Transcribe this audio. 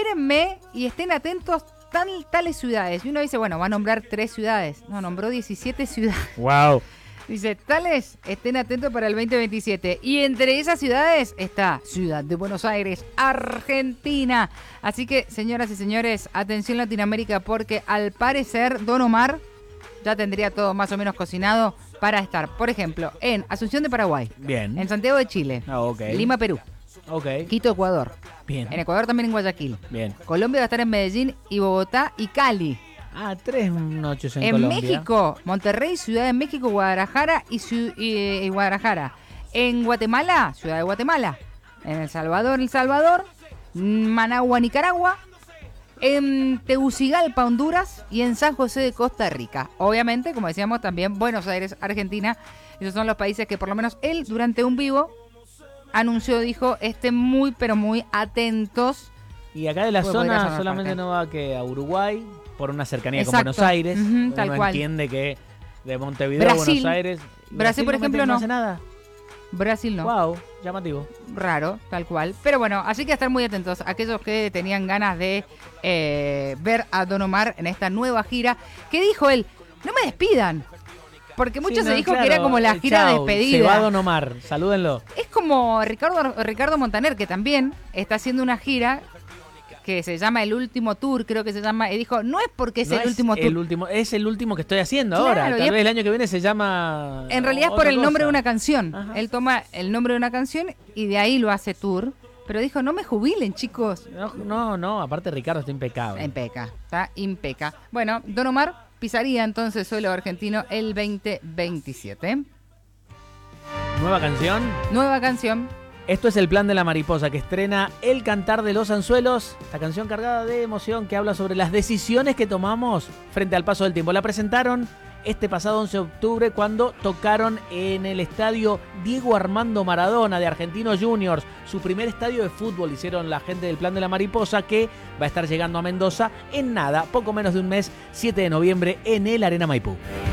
mírenme y estén atentos tales ciudades. Y uno dice, bueno, va a nombrar 3 ciudades. No, nombró 17 ciudades. ¡Wow! Dice, tales, estén atentos para el 2027. Y entre esas ciudades está Ciudad de Buenos Aires, Argentina. Así que, señoras y señores, atención Latinoamérica, porque al parecer Don Omar ya tendría todo más o menos cocinado para estar, por ejemplo, en Asunción de Paraguay. Bien. En Santiago de Chile. Lima, Perú. Quito, Ecuador. Bien. En Ecuador también en Guayaquil. Bien. Colombia va a estar en Medellín y Bogotá y Cali. 3 noches en Colombia. En México, Monterrey, Ciudad de México, Guadalajara y Guadalajara. En Guatemala, Ciudad de Guatemala. En El Salvador, Managua, Nicaragua. En Tegucigalpa, Honduras. Y en San José de Costa Rica. Obviamente, como decíamos, también Buenos Aires, Argentina. Esos son los países que por lo menos él, durante un vivo, anunció, dijo, estén muy, pero muy atentos. Y acá de la zona solamente no va a Uruguay, por una cercanía con Buenos Aires. Tal Uno cual. entiende que de Montevideo Brasil. a Buenos Aires... Brasil, por ejemplo, no hace nada. Brasil no. Wow, llamativo. Raro, tal cual. Pero bueno, así que estar muy atentos aquellos que tenían ganas de ver a Don Omar en esta nueva gira. Que dijo él, no me despidan. Porque mucho se dijo que era como la gira de despedida. Se va Don Omar, salúdenlo. Es como Ricardo Montaner, que también está haciendo una gira que se llama El Último Tour, creo que se llama, y dijo, no es porque es el último tour. Es el último que estoy haciendo Claro, ahora. Tal vez el año que viene se llama... En realidad es por el nombre de una cosa. canción. Ajá. Él toma el nombre de una canción y de ahí lo hace tour. Pero dijo, no me jubilen, chicos. No, aparte Ricardo está impecable. Está impeca. Bueno, Don Omar pisaría entonces suelo argentino el 2027. Nueva canción. Esto es El Plan de la Mariposa, que estrena El Cantar de los Anzuelos, esta canción cargada de emoción que habla sobre las decisiones que tomamos frente al paso del tiempo. La presentaron este pasado 11 de octubre cuando tocaron en el estadio Diego Armando Maradona de Argentinos Juniors, su primer estadio de fútbol. Hicieron la gente del Plan de la Mariposa, que va a estar llegando a Mendoza en nada, poco menos de un mes, 7 de noviembre, en el Arena Maipú.